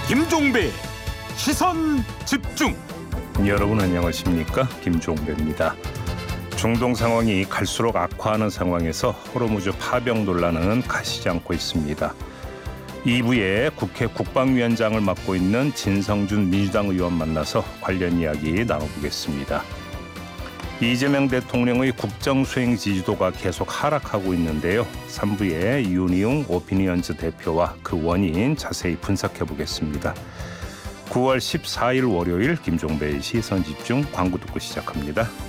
김종배 시선 집중. 여러분 안녕하십니까? 김종배입니다. 중동 상황이 갈수록 악화하는 상황에서 호르무즈 파병 논란은 가시지 않고 있습니다. 2부에 국회 국방위원장을 맡고 있는 진성준 민주당 의원 만나서 관련 이야기 나눠보겠습니다. 이재명 대통령의 국정수행 지지도가 계속 하락하고 있는데요. 3부에 윤희용 오피니언즈 대표와 그 원인 자세히 분석해보겠습니다. 9월 14일 월요일 김종배의 시선집중 광고 듣고 시작합니다.